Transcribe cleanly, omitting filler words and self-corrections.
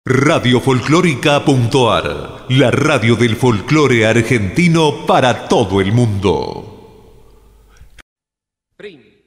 Radiofolclórica.ar, la radio del folclore argentino para todo el mundo. Prim.